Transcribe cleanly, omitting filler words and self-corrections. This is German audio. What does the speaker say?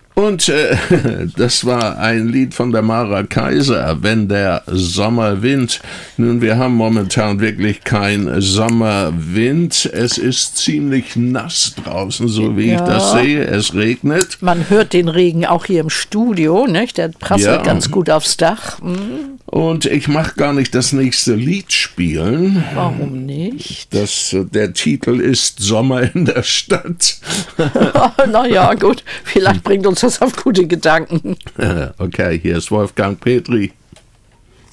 Und das war ein Lied von der Mara Kaiser, Wenn der Sommerwind. Nun, wir haben momentan wirklich keinen Sommerwind. Es ist ziemlich nass draußen, so wie ich das sehe. Es regnet. Man hört den Regen auch hier im Studio, nicht? Der prasselt ganz gut aufs Dach. Und ich mache gar nicht das nächste Lied spielen. Warum nicht? Der Titel ist Sommer in der Stadt. Na ja, gut. Vielleicht bringt uns das auf gute Gedanken. Okay, hier ist Wolfgang Petri.